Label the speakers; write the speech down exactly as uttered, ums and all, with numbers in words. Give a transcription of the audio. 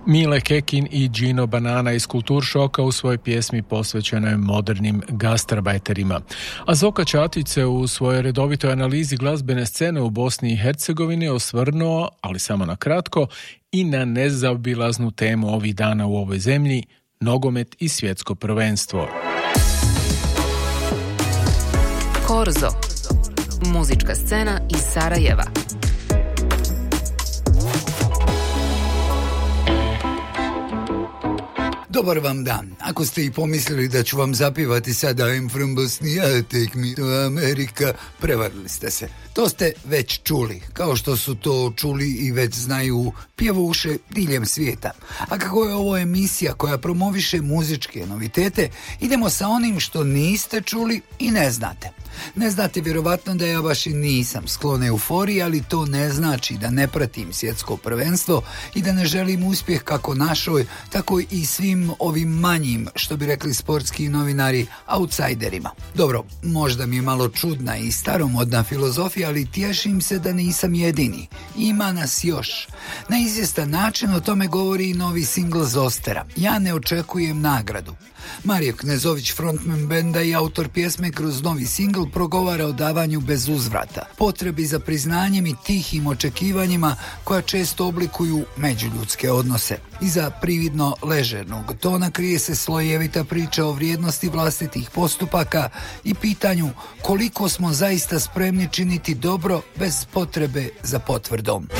Speaker 1: Mile Kekin i Gino Banana iz Kultur šoka u svojoj pjesmi posvećenoj modernim gastarbajterima. A Zoka Čatić se u svojoj redovitoj analizi glazbene scene u Bosni i Hercegovini osvrnuo, ali samo na kratko, i na nezaobilaznu temu ovih dana u ovoj zemlji, nogomet i svjetsko prvenstvo.
Speaker 2: Korzo, muzička scena iz Sarajeva.
Speaker 3: Dobar vam dan. Ako ste i pomislili da ću vam zapivati sada I'm from Bosnia, take me to America, prevarili ste se. To ste već čuli, kao što su to čuli i već znaju pjevuše diljem svijeta. A kako je ovo emisija koja promoviše muzičke novitete, idemo sa onim što niste čuli i ne znate. Ne znate vjerovatno da ja baš i nisam sklon euforiji, ali to ne znači da ne pratim svjetsko prvenstvo i da ne želim uspjeh kako našoj, tako i svim ovim manjim, što bi rekli sportski novinari, outsiderima. Dobro, možda mi je malo čudna i staromodna filozofija, ali tješim se da nisam jedini. Ima nas još. Na izvjestan način o tome govori i novi singl Zostera. Ja ne očekujem nagradu. Mario Knezović, frontman benda i autor pjesme, kroz novi singl progovara o davanju bez uzvrata, potrebi za priznanjem i tihim očekivanjima koja često oblikuju međuljudske odnose. Iza prividno ležernog tona krije se slojevita priča o vrijednosti vlastitih postupaka i pitanju koliko smo zaista spremni činiti dobro bez potrebe za potvrdom.